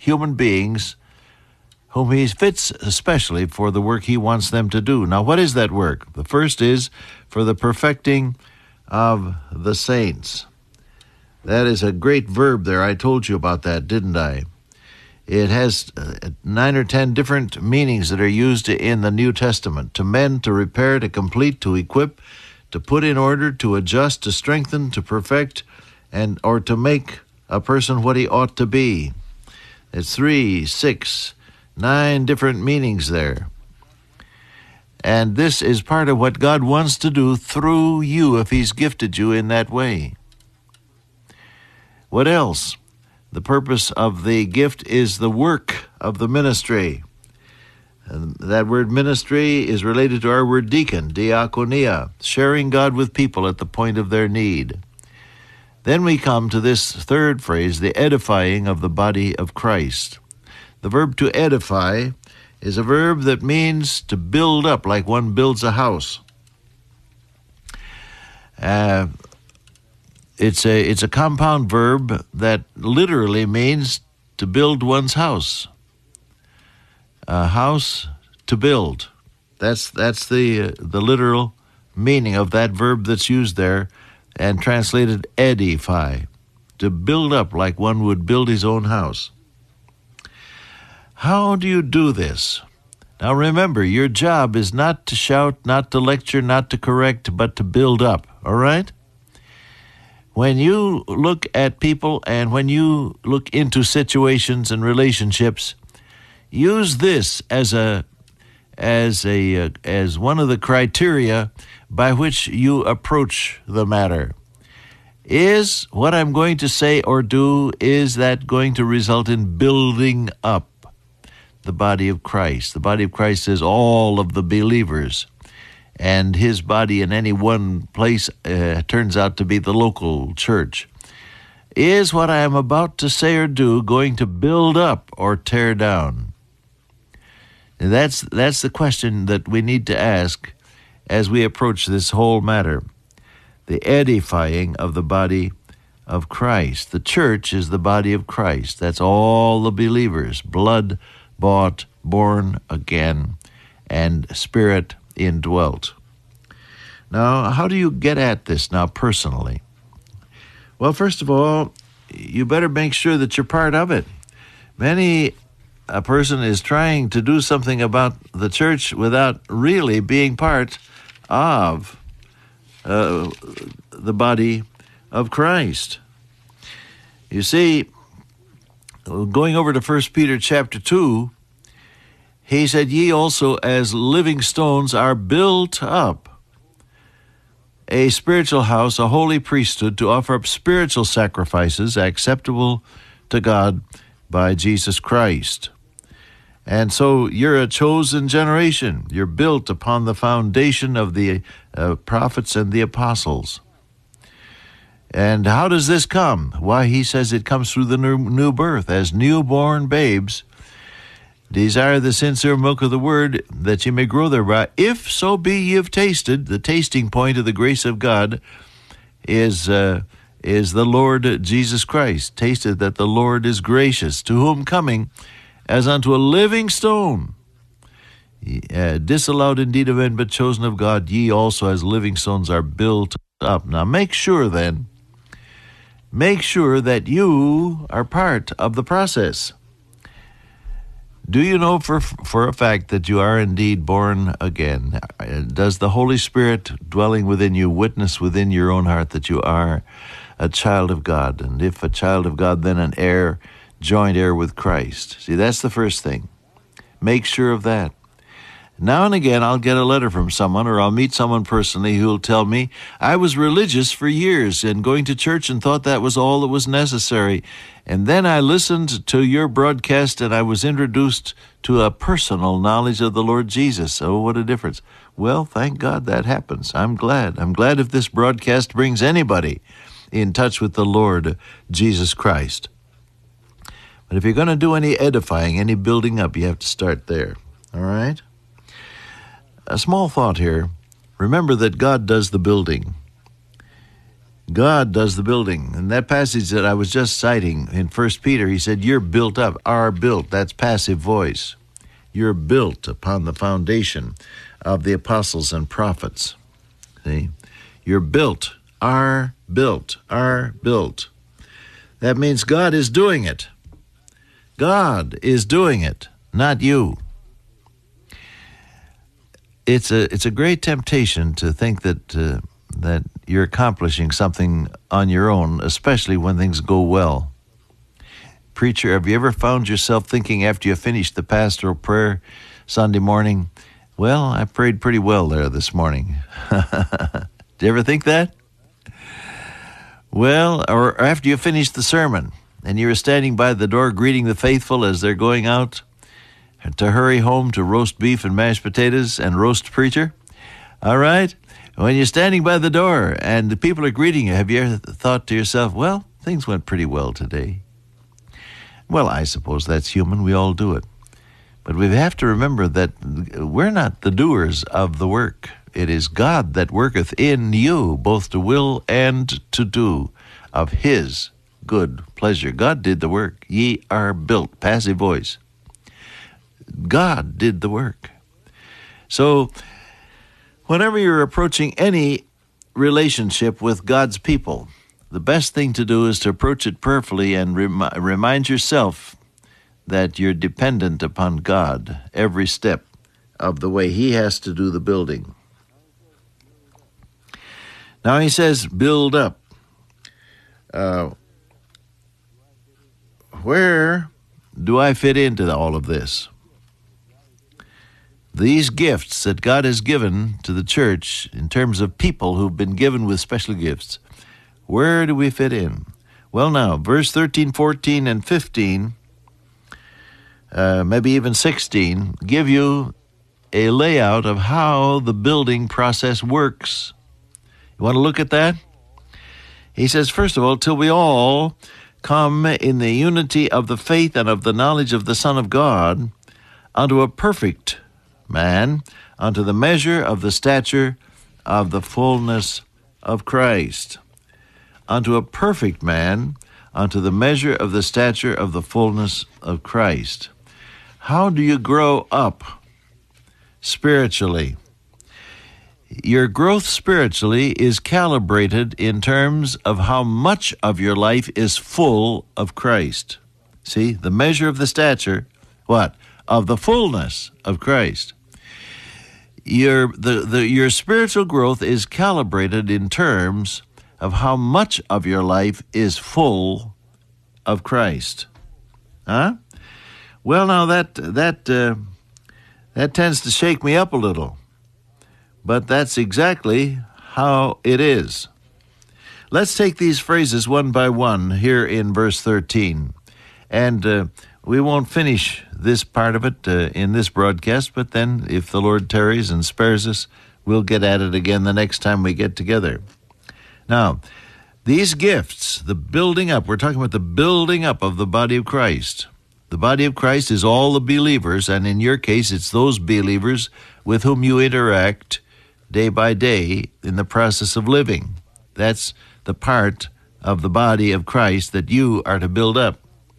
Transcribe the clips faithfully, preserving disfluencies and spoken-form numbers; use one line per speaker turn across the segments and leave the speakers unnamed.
human beings whom he fits especially for the work he wants them to do. Now, what is that work? The first is for the perfecting of the saints. That is a great verb there. I told you about that, didn't I? It has uh, nine or ten different meanings that are used in the New Testament. To mend, to repair, to complete, to equip, to put in order, to adjust, to strengthen, to perfect, and or to make a person what he ought to be. It's three, six, nine different meanings there. And this is part of what God wants to do through you if he's gifted you in that way. What else? The purpose of the gift is the work of the ministry. And that word ministry is related to our word deacon, diakonia, sharing God with people at the point of their need. Then we come to this third phrase, the edifying of the body of Christ. The verb to edify is a verb that means to build up, like one builds a house. Uh, it's a it's a compound verb that literally means to build one's house. A house to build. That's that's the uh, the literal meaning of that verb that's used there, and translated edify, to build up like one would build his own house. How do you do this? Now remember, your job is not to shout, not to lecture, not to correct, but to build up, all right? When you look at people and when you look into situations and relationships, use this as a as a uh, as one of the criteria by which you approach the matter. Is what I'm going to say or do, is that going to result in building up the body of Christ? The body of Christ is all of the believers, and his body in any one place uh, turns out to be the local church. Is what I am about to say or do going to build up or tear down? And that's that's the question that we need to ask as we approach this whole matter. The edifying of the body of Christ. The church is the body of Christ. That's all the believers, blood bought, born again, and spirit indwelt. Now, how do you get at this now personally? Well, first of all, you better make sure that you're part of it. Many a person is trying to do something about the church without really being part of uh, the body of Christ. You see, going over to First Peter chapter two, he said, ye also as living stones are built up a spiritual house, a holy priesthood, to offer up spiritual sacrifices acceptable to God by Jesus Christ. And so you're a chosen generation. You're built upon the foundation of the uh, prophets and the apostles. And how does this come? Why, he says it comes through the new, new birth. As newborn babes, desire the sincere milk of the word, that ye may grow thereby. If so be ye have tasted, the tasting point of the grace of God is uh, is the Lord Jesus Christ. Tasted that the Lord is gracious, to whom coming as unto a living stone, uh, disallowed indeed of men, but chosen of God, ye also as living stones are built up. Now make sure then, make sure that you are part of the process. Do you know for for a fact that you are indeed born again? Does the Holy Spirit dwelling within you witness within your own heart that you are a child of God? And if a child of God, then an heir, joint heir with Christ. See, that's the first thing. Make sure of that. Now and again, I'll get a letter from someone, or I'll meet someone personally who will tell me, I was religious for years and going to church and thought that was all that was necessary. And then I listened to your broadcast and I was introduced to a personal knowledge of the Lord Jesus. Oh, what a difference. Well, thank God that happens. I'm glad. I'm glad if this broadcast brings anybody in touch with the Lord Jesus Christ. But if you're going to do any edifying, any building up, you have to start there. All right? A small thought here. Remember that God does the building. God does the building. In that passage that I was just citing in First Peter, he said, you're built up, are built. That's passive voice. You're built upon the foundation of the apostles and prophets. See? You're built, are built, are built. That means God is doing it. God is doing it, not you. It's a it's a great temptation to think that uh, that you're accomplishing something on your own, especially when things go well. Preacher, have you ever found yourself thinking after you finished the pastoral prayer Sunday morning, well, I prayed pretty well there this morning? Did you ever think that? Well, or after you finished the sermon and you were standing by the door greeting the faithful as they're going out to hurry home to roast beef and mashed potatoes and roast preacher? All right? When you're standing by the door and the people are greeting you, have you ever thought to yourself, well, things went pretty well today? Well, I suppose that's human. We all do it. But we have to remember that we're not the doers of the work. It is God that worketh in you, both to will and to do of his good pleasure. God did the work. Ye are built. Passive voice. God did the work. So, whenever you're approaching any relationship with God's people, the best thing to do is to approach it prayerfully and rem- remind yourself that you're dependent upon God every step of the way he has to do the building. Now he says, build up. Uh, where do I fit into all of this? These gifts that God has given to the church in terms of people who've been given with special gifts, where do we fit in? Well, now, verse thirteen, fourteen, and fifteen, uh, maybe even sixteen, give you a layout of how the building process works. You want to look at that? He says, first of all, till we all come in the unity of the faith and of the knowledge of the Son of God, unto a perfect man, unto the measure of the stature of the fullness of Christ. Unto a perfect man, unto the measure of the stature of the fullness of Christ. How do you grow up spiritually? Your growth spiritually is calibrated in terms of how much of your life is full of Christ. See, the measure of the stature, what? Of the fullness of Christ. Your the, the your spiritual growth is calibrated in terms of how much of your life is full of Christ. Huh? Well, now that that uh, that tends to shake me up a little. But that's exactly how it is. Let's take these phrases one by one here in verse thirteen. And uh, we won't finish this part of it uh, in this broadcast, but then if the Lord tarries and spares us, we'll get at it again the next time we get together. Now, these gifts, the building up, we're talking about the building up of the body of Christ. The body of Christ is all the believers, and in your case, it's those believers with whom you interact day by day in the process of living. That's the part of the body of Christ that you are to build up.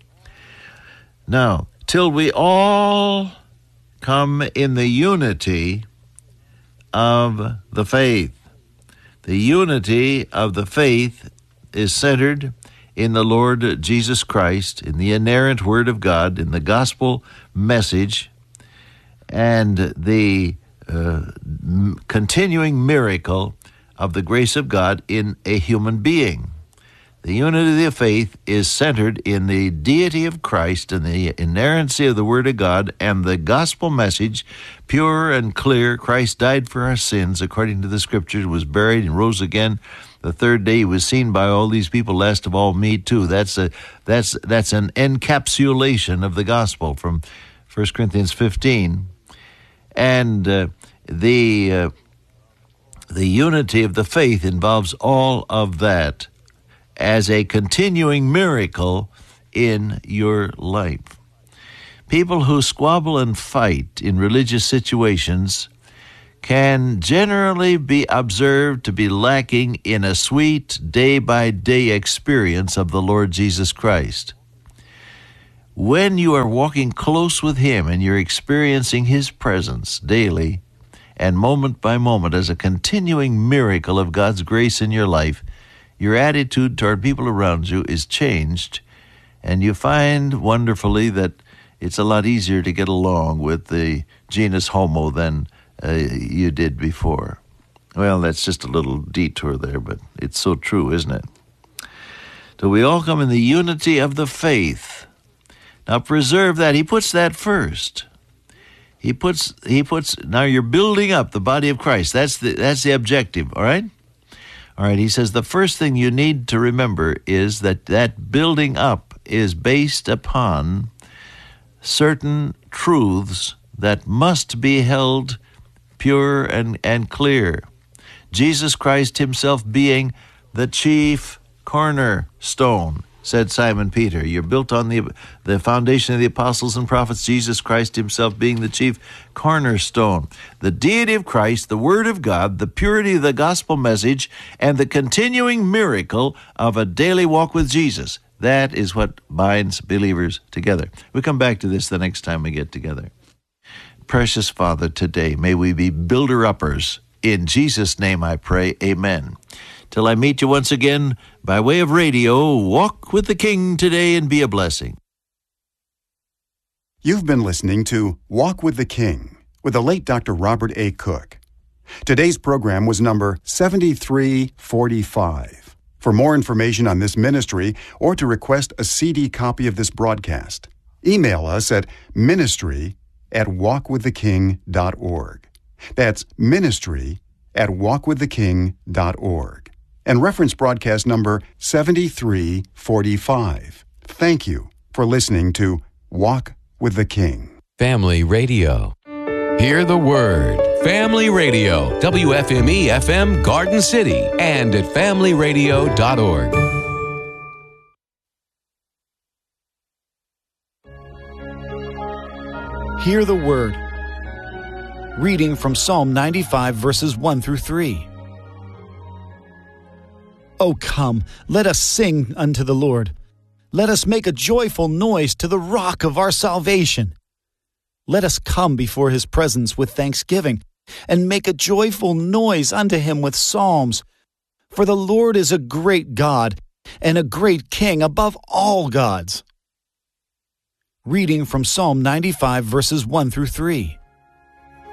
Now, till we all come in the unity of the faith. The unity of the faith is centered in the Lord Jesus Christ, in the inerrant Word of God, in the gospel message, and the uh, m- continuing miracle of the grace of God in a human being. The unity of faith is centered in the deity of Christ and the inerrancy of the Word of God and the gospel message, pure and clear. Christ died for our sins according to the Scriptures, was buried and rose again. The third day he was seen by all these people, last of all me too. That's a that's that's an encapsulation of the gospel from First Corinthians fifteen. And uh, the uh, the unity of the faith involves all of that as a continuing miracle in your life. People who squabble and fight in religious situations can generally be observed to be lacking in a sweet day-by-day experience of the Lord Jesus Christ. When you are walking close with Him and you're experiencing His presence daily and moment by moment as a continuing miracle of God's grace in your life, your attitude toward people around you is changed, and you find wonderfully that it's a lot easier to get along with the genus homo than uh, you did before. Well, that's just a little detour there, but it's so true, isn't it? So we all come in the unity of the faith. Now preserve that. He puts that first. He puts, he puts, now you're building up the body of Christ. That's the, that's the objective, all right? All right, he says the first thing you need to remember is that that building up is based upon certain truths that must be held pure and, and clear. Jesus Christ himself being the chief cornerstone, said Simon Peter. You're built on the, the foundation of the apostles and prophets, Jesus Christ himself being the chief cornerstone. The deity of Christ, the Word of God, the purity of the gospel message, and the continuing miracle of a daily walk with Jesus. That is what binds believers together. We'll come back to this the next time we get together. Precious Father, today may we be builder-uppers. In Jesus' name I pray, amen. Till I meet you once again by way of radio, walk with the King today and be a blessing.
You've been listening to Walk with the King with the late Doctor Robert A. Cook. Today's program was number seventy-three forty-five. For more information on this ministry or to request a C D copy of this broadcast, email us at ministry at walk with the king dot org. That's ministry at walk with the king dot org. And reference broadcast number seventy-three forty-five. Thank you for listening to Walk with the King.
Family Radio. Hear the word. Family Radio. W F M E F M Garden City and at family radio dot org.
Hear the word. Reading from Psalm ninety-five, verses one through three. O come, let us sing unto the Lord. Let us make a joyful noise to the rock of our salvation. Let us come before his presence with thanksgiving, and make a joyful noise unto him with psalms. For the Lord is a great God, and a great King above all gods. Reading from Psalm ninety-five, verses one through three.